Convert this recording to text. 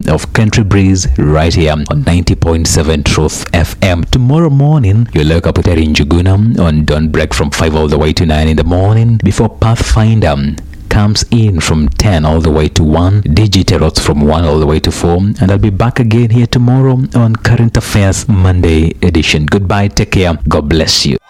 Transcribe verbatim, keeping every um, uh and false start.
of Country Breeze right here on ninety point seven Truth F M. Tomorrow morning, you'll look up with Erin Njuguna on Don't Break from five all the way to nine in the morning before Pathfinder comes in from ten all the way to one, Digitarots from one all the way to four, and I'll be back again here tomorrow on Current Affairs Monday edition. Goodbye, take care, God bless you.